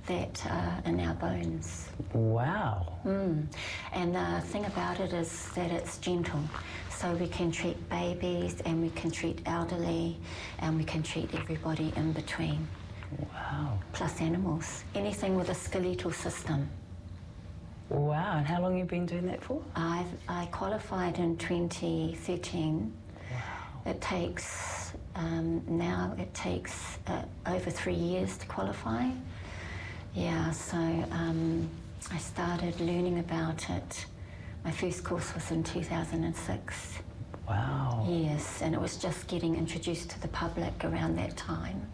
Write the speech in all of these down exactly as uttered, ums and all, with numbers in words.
that are in our bones. Wow. Mm. And the thing about it is that it's gentle. So we can treat babies and we can treat elderly and we can treat everybody in between. Wow. Plus animals. Anything with a skeletal system. Wow. And how long have you been doing that for? I've, I qualified in twenty thirteen. Wow. It takes, um, now it takes uh, over three years to qualify. Yeah, so um, I started learning about it. My first course was in two thousand six. Wow. Yes, and it was just getting introduced to the public around that time.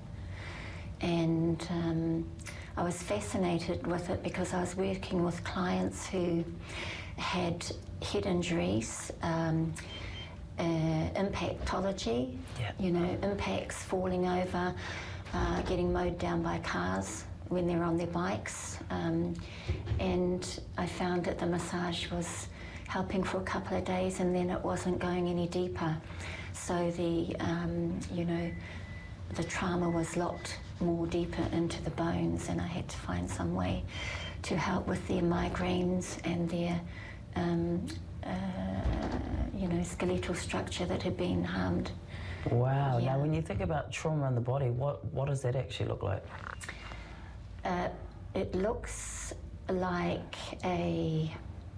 And um, I was fascinated with it because I was working with clients who had head injuries, um, uh, impactology, yeah. you know, impacts, falling over, uh, getting mowed down by cars when they're on their bikes. Um, and I found that the massage was helping for a couple of days and then it wasn't going any deeper. So the, um, you know, the trauma was locked more deeper into the bones and I had to find some way to help with their migraines and their, um, uh, you know, skeletal structure that had been harmed. Wow. Yeah. Now, when you think about trauma in the body, what, what does that actually look like? Uh, it looks like a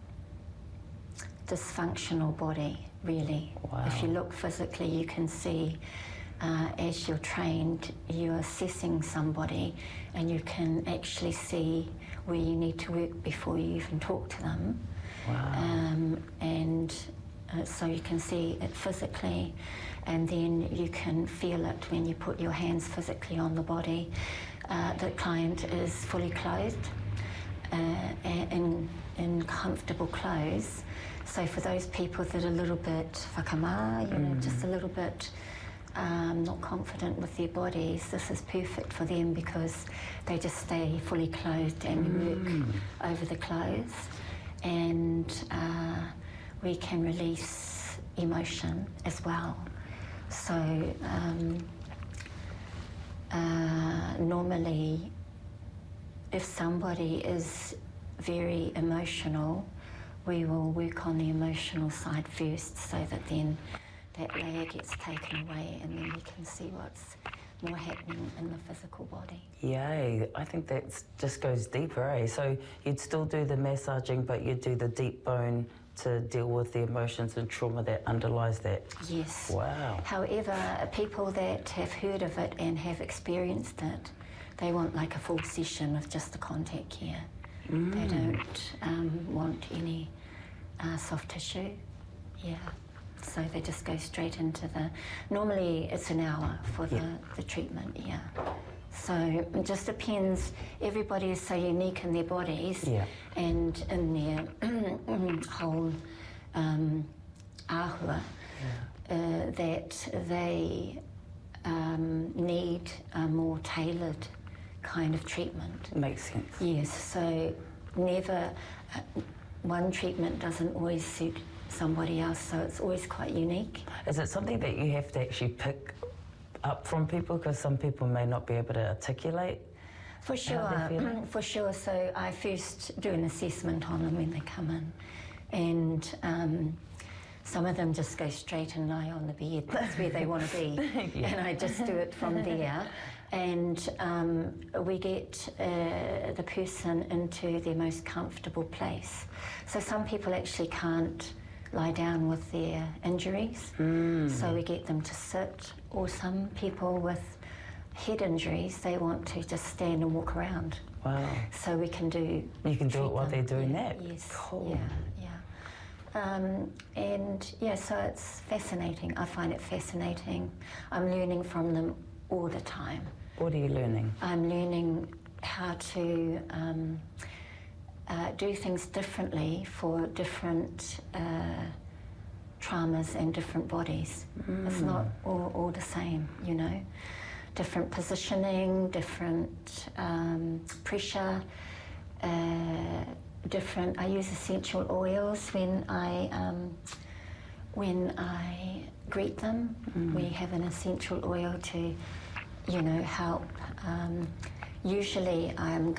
dysfunctional body, really. Wow. If you look physically, you can see uh, as you're trained, you're assessing somebody and you can actually see where you need to work before you even talk to them. Wow. Um, and uh, so you can see it physically and then you can feel it when you put your hands physically on the body. Uh, the client is fully clothed uh, in, in comfortable clothes. So for those people that are a little bit whakama, you know, mm. just a little bit um, not confident with their bodies, this is perfect for them because they just stay fully clothed and you mm. work over the clothes. And uh, we can release emotion as well. So um, uh, normally if somebody is very emotional, we will work on the emotional side first so that then that layer gets taken away and then we can see what's more happening in the physical body. Yay, I think that just goes deeper, eh? So you'd still do the massaging, but you'd do the deep bone to deal with the emotions and trauma that underlies that. Yes. Wow. However, people that have heard of it and have experienced it, they want like a full session of just the contact care. Mm. They don't um, want any uh, soft tissue. Yeah. So they just go straight into the... Normally it's an hour for the, yeah. the treatment, yeah. So it just depends. Everybody is so unique in their bodies yeah. and in their whole um, ahua yeah. uh, that they um, need a more tailored kind of treatment. Makes sense. Yes, so never... Uh, one treatment doesn't always suit somebody else, so it's always quite unique. Is it something that you have to actually pick up from people because some people may not be able to articulate? For sure, for sure. So I first do an assessment on them when they come in, and um, some of them just go straight and lie on the bed. That's where they want to be, yeah. and I just do it from there. And um, we get uh, the person into their most comfortable place. So some people actually can't lie down with their injuries, mm. so we get them to sit, or some people with head injuries, they want to just stand and walk around. Wow. So we can do... You can do it while they're doing yeah, that? Yes. Cool. Yeah, yeah. Um, and yeah, so it's fascinating. I find it fascinating. I'm learning from them all the time. What are you learning? I'm learning how to um, uh, do things differently for different uh, traumas and different bodies. Mm. It's not all, all the same, you know. Different positioning, different um, pressure, uh, different... I use essential oils when I, um, when I greet them. Mm. We have an essential oil to, you know, help. Um, usually I'm